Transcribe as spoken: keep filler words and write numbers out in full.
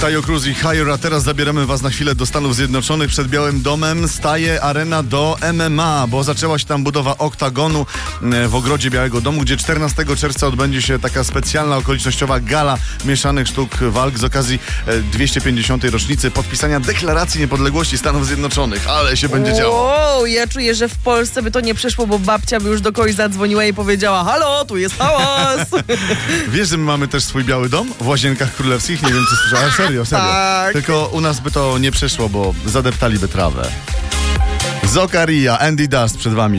Taio Cruz i Higher, a teraz zabieramy was na chwilę do Stanów Zjednoczonych. Przed Białym Domem staje arena do M M A, bo zaczęła się tam budowa oktagonu w ogrodzie Białego Domu, gdzie czternastego czerwca odbędzie się taka specjalna, okolicznościowa gala mieszanych sztuk walk z okazji dwieście pięćdziesiątej rocznicy podpisania Deklaracji Niepodległości Stanów Zjednoczonych. Ale się będzie działo. Wow, ja czuję, że w Polsce by to nie przeszło, bo babcia by już do kogoś zadzwoniła i powiedziała: halo, tu jest hałas. Wiesz, że my mamy też swój Biały Dom w Łazienkach Królewskich? Nie wiem, czy słyszałem. Serio, serio. Tak. Tylko u nas by to nie przeszło, bo zadeptaliby trawę. Zokaria, Andy Dust przed wami.